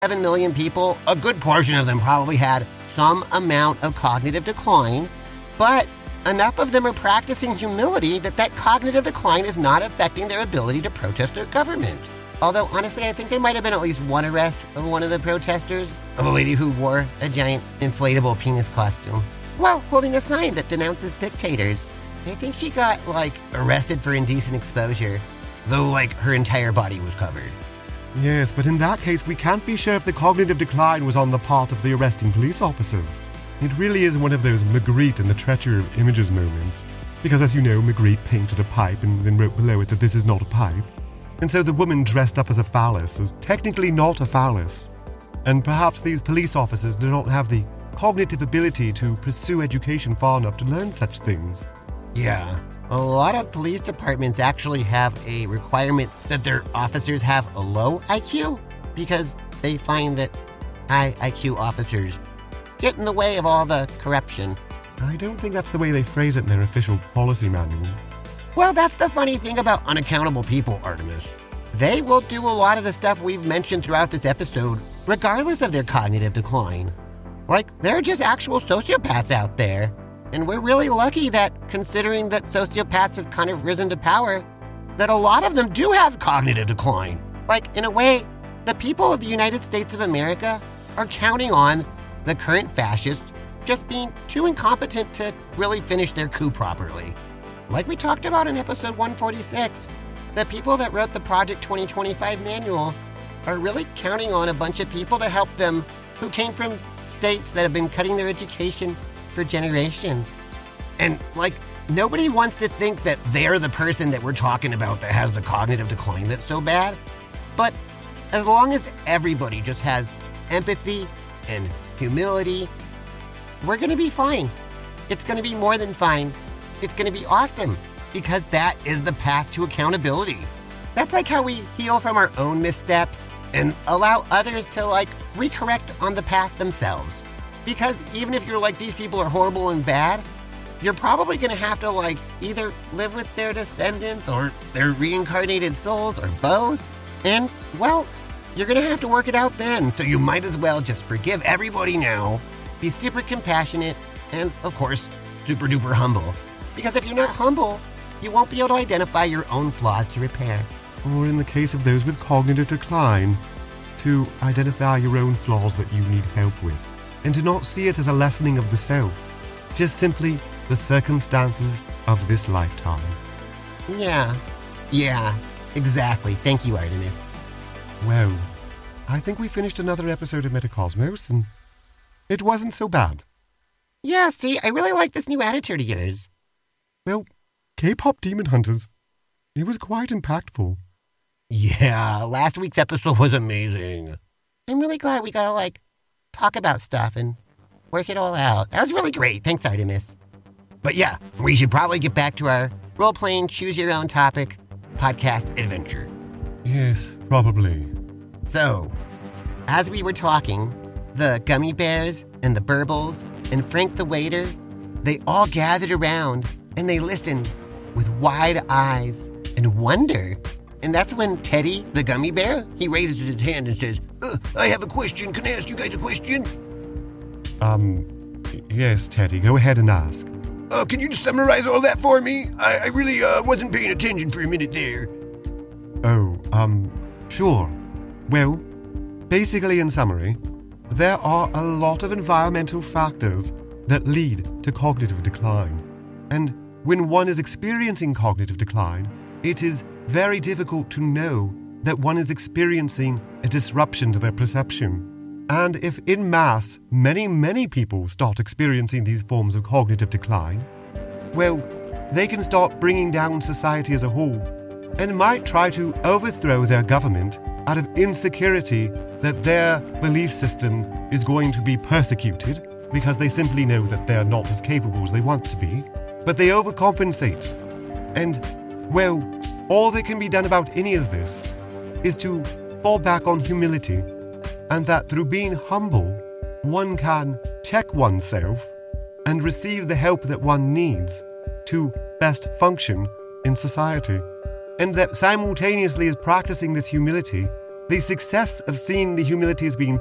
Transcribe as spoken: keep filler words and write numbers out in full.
seven million people, a good portion of them probably had some amount of cognitive decline, but enough of them are practicing humility that that cognitive decline is not affecting their ability to protest their government. Although, honestly, I think there might have been at least one arrest of one of the protesters, of a lady who wore a giant inflatable penis costume, while holding a sign that denounces dictators. I think she got, like, arrested for indecent exposure, though, like, her entire body was covered. Yes, but in that case, we can't be sure if the cognitive decline was on the part of the arresting police officers. It really is one of those Magritte and the treachery of images moments. Because, as you know, Magritte painted a pipe and then wrote below it that this is not a pipe. And so the woman dressed up as a phallus is technically not a phallus. And perhaps these police officers do not have the cognitive ability to pursue education far enough to learn such things. Yeah, a lot of police departments actually have a requirement that their officers have a low I Q because they find that high I Q officers get in the way of all the corruption. I don't think that's the way they phrase it in their official policy manual. Well, that's the funny thing about unaccountable people, Artemis. They will do a lot of the stuff we've mentioned throughout this episode, regardless of their cognitive decline. Like, they're just actual sociopaths out there. And we're really lucky that, considering that sociopaths have kind of risen to power, that a lot of them do have cognitive decline. Like, in a way, the people of the United States of America are counting on the current fascists just being too incompetent to really finish their coup properly. Like we talked about in episode one forty-six, the people that wrote the Project twenty twenty-five manual are really counting on a bunch of people to help them who came from states that have been cutting their education for generations. And, like, nobody wants to think that they're the person that we're talking about that has the cognitive decline that's so bad. But as long as everybody just has empathy and humility, we're going to be fine. It's going to be more than fine. It's going to be awesome, because that is the path to accountability. That's like how we heal from our own missteps and allow others to, like, recorrect on the path themselves. Because even if you're like, these people are horrible and bad, you're probably going to have to, like, either live with their descendants or their reincarnated souls or both. And, well, you're going to have to work it out then. So you might as well just forgive everybody now, be super compassionate, and, of course, super duper humble. Because if you're not humble, you won't be able to identify your own flaws to repair. Or in the case of those with cognitive decline, to identify your own flaws that you need help with. And to not see it as a lessening of the self, just simply the circumstances of this lifetime. Yeah, yeah, exactly. Thank you, Artemis. Well, I think we finished another episode of Metacosmos, and it wasn't so bad. Yeah, see, I really like this new attitude of yours. Well, K-pop Demon Hunters, it was quite impactful. Yeah, last week's episode was amazing. I'm really glad we got to, like, talk about stuff and work it all out. That was really great. Thanks, Artemis. But yeah, we should probably get back to our role-playing, choose-your-own-topic podcast adventure. Yes, probably. So, as we were talking, the gummy bears and the burbles and Frank the waiter, they all gathered around and they listened with wide eyes and wonder. And that's when Teddy, the gummy bear, he raises his hand and says, uh, I have a question. Can I ask you guys a question? Um, yes, Teddy, go ahead and ask. Uh, can you just summarize all that for me? I, I really uh, wasn't paying attention for a minute there. Oh, um, sure. Well, basically in summary, there are a lot of environmental factors that lead to cognitive decline. And when one is experiencing cognitive decline, it is very difficult to know that one is experiencing a disruption to their perception. And if in mass, many, many people start experiencing these forms of cognitive decline, well, they can start bringing down society as a whole and might try to overthrow their government out of insecurity that their belief system is going to be persecuted because they simply know that they're not as capable as they want to be, but they overcompensate. And, well, all that can be done about any of this is to fall back on humility, and that through being humble, one can check oneself and receive the help that one needs to best function in society. And that simultaneously as practicing this humility, The success of seeing the humilities being